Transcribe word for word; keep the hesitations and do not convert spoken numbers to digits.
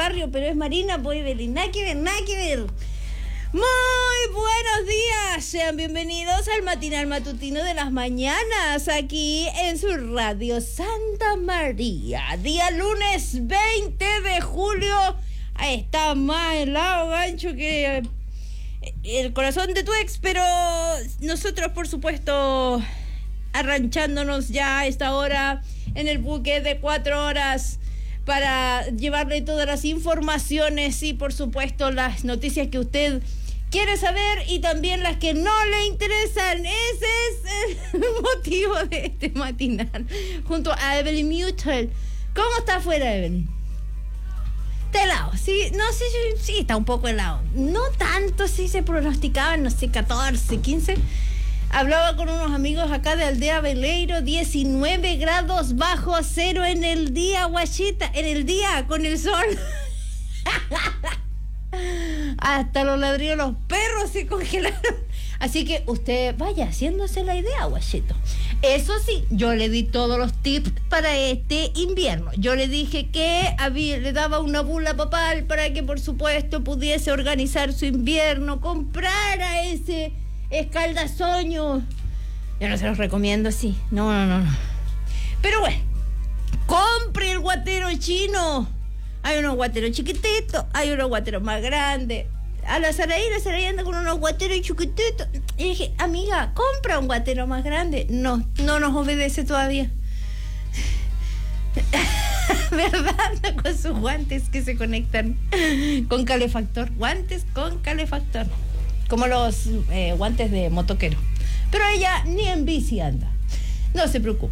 barrio, pero es Marina, pues Evelyn, nada que ver, nada que ver. Muy buenos días, sean bienvenidos al matinal matutino de las mañanas, aquí en su radio Santa María, día lunes veinte de julio. Ahí está más helado, gancho, que el corazón de tu ex, pero nosotros, por supuesto, arranchándonos ya a esta hora en el buque de cuatro horas para llevarle todas las informaciones y, por supuesto, las noticias que usted quiere saber y también las que no le interesan. Ese es el motivo de este matinal, junto a Evelyn Mutual. ¿Cómo está afuera, Evelyn? Está helado, sí, no sé, sí, sí, está un poco helado. No tanto, sí se pronosticaban, no sé, catorce, quince. Hablaba con unos amigos acá de Aldea Veleiro, diecinueve grados bajo cero en el día, guachita, en el día, con el sol. Hasta los ladrillos, los perros se congelaron. Así que usted vaya haciéndose la idea, guachito. Eso sí, yo le di todos los tips para este invierno. Yo le dije que había, le daba una bula a papal para que, por supuesto, pudiese organizar su invierno, comprara ese escaldasoño. Yo no se los recomiendo así. No, no, no, no. Pero bueno, compre el guatero chino. Hay unos guateros chiquititos, hay unos guateros más grandes. A la Saraí, la Saraí anda con unos guateros chiquititos. Y dije, amiga, compra un guatero más grande. No, no nos obedece todavía. ¿Verdad? Anda con sus guantes que se conectan con calefactor. Guantes con calefactor. Como los eh, guantes de motoquero. Pero ella ni en bici anda. No se preocupe.